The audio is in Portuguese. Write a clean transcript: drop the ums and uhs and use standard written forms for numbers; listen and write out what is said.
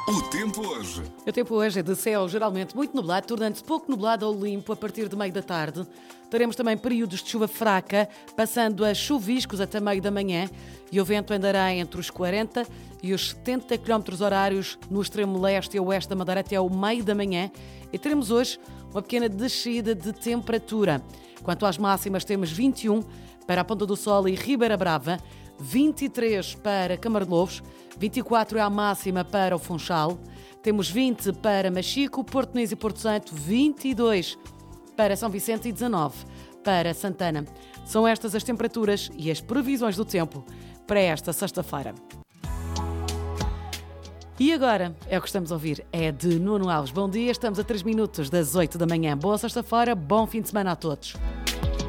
O tempo hoje. O tempo hoje é de céu geralmente muito nublado, tornando-se pouco nublado ou limpo a partir de meio da tarde. Teremos também períodos de chuva fraca, passando a chuviscos até meio da manhã, e o vento andará entre os 40 e os 70 km horários no extremo leste e oeste da Madeira até ao meio da manhã. E teremos hoje uma pequena descida de temperatura. Quanto às máximas, temos 21 para a Ponta do Sol e Ribeira Brava, 23 para Camarlobos, 24 é a máxima para o Funchal, temos 20 para Machico, Porto Nis e Porto Santo, 22 para São Vicente e 19 para Santana. São estas as temperaturas e as previsões do tempo para esta sexta-feira. E agora, é o que estamos a ouvir, é de Nuno Alves. Bom dia, estamos a 3 minutos das 8 da manhã. Boa sexta-feira, bom fim de semana a todos.